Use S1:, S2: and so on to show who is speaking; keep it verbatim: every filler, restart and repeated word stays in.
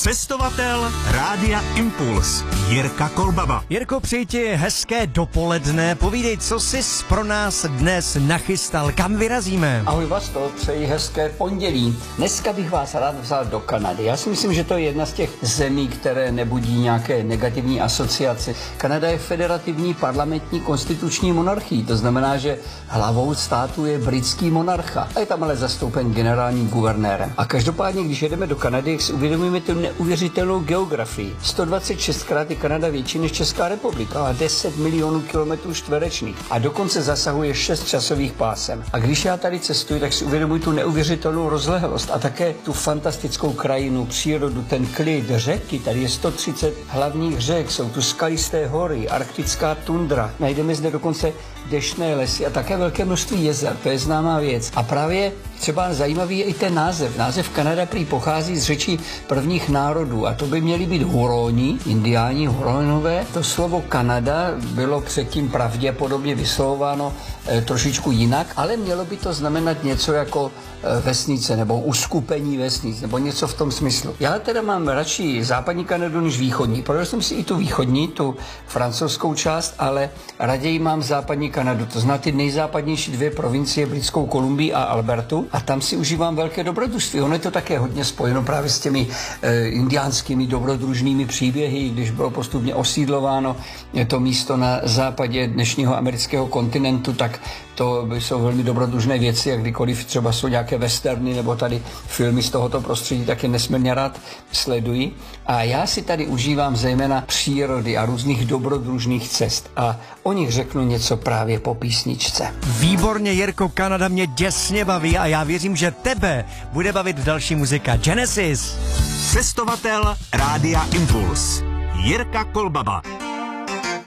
S1: Cestovatel Rádia Impuls Jirka Kolbaba.
S2: Jirko, přeji ti hezké dopoledne. Povídej, co jsi pro nás dnes nachystal, kam vyrazíme?
S3: Ahoj Vasto, přeji hezké pondělí. Dneska bych vás rád vzal do Kanady. Já si myslím, že to je jedna z těch zemí, které nebudí nějaké negativní asociace. Kanada je federativní parlamentní konstituční monarchii, to znamená, že hlavou státu je britský monarcha. A je tam ale zastoupen generálním guvernérem. A každopádně, když jedeme do Kanady, jak si uvědomíme tu neuvěřitelnou geografii. sto dvacet šest krát je Kanada větší než Česká republika, a deset milionů kilometrů čtverečních. A dokonce zasahuje šest časových pásem. A když já tady cestuji, tak si uvědomuji tu neuvěřitelnou rozlehlost a také tu fantastickou krajinu, přírodu, ten klid, řeky. Tady je sto třicet hlavních řek, jsou tu skalisté hory, arktická tundra. Najdeme zde dokonce deštné lesy a také velké množství jezer, to je známá věc. A právě třeba zajímavý je i ten název. Název Kanada prý pochází z řečí prvních národů a to by měli být Huroni, indiáni, Huronové. To slovo Kanada bylo předtím pravděpodobně vyslovováno e, trošičku jinak, ale mělo by to znamenat něco jako e, vesnice nebo uskupení vesnic nebo něco v tom smyslu. Já teda mám radši západní Kanadu než východní. Projel jsem si i tu východní, tu francouzskou část, ale raději mám západní Kanadu. To znamená ty nejzápadnější dvě provincie, Britskou Kolumbii a Albertu. A tam si užívám velké dobrodružství. Ono je to také hodně spojeno právě s těmi e, indiánskými dobrodružnými příběhy, když bylo postupně osídlováno to místo na západě dnešního amerického kontinentu, tak to jsou velmi dobrodružné věci, a kdykoliv třeba jsou nějaké westerny nebo tady filmy z tohoto prostředí, tak je nesmírně rád sleduji. A já si tady užívám zejména přírody a různých dobrodružných cest. A o nich řeknu něco právě po písničce.
S2: Výborně, Jirko, Kanada mě děsně baví a já věřím, že tebe bude bavit další muzika. Genesis.
S1: Cestovatel Rádia Impuls Jirka Kolbaba.